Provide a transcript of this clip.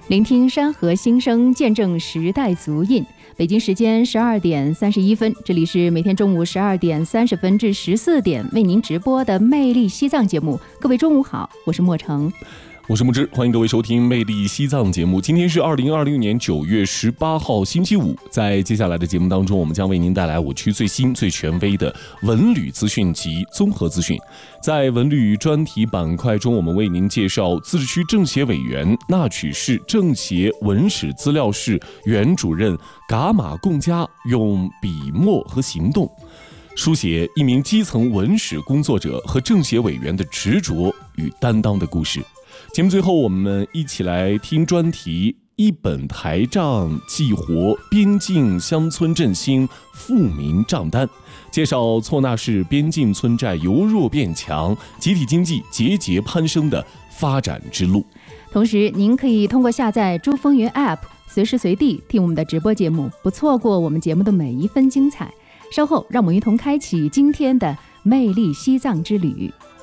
聆听山河心声，见证时代足印。北京时间12点31分，这里是每天中午12点30分至14点为您直播的《魅力西藏》节目。各位中午好，我是莫成。 我是木之，欢迎各位收听《魅力西藏》节目。今天是2026年9月18号星期五，在接下来的节目当中，我们将为您带来我区最新最权威的文旅资讯及综合资讯。在文旅专题板块中，我们为您介绍自治区政协委员、纳曲市政协文史资料室原主任噶玛贡加用笔墨和行动书写一名基层文史工作者和政协委员的执着与担当的故事。节目最后，我们一起来听专题一本台账激活边境乡村振兴富民账单，介绍错那市边境村寨由弱变强，集体经济节节攀升的发展之路。 同时，您可以通过下载珠风云 App， 随时随地听我们的直播节目，不错过我们节目的每一分精彩。稍后，让我们一同开启今天的魅力西藏之旅。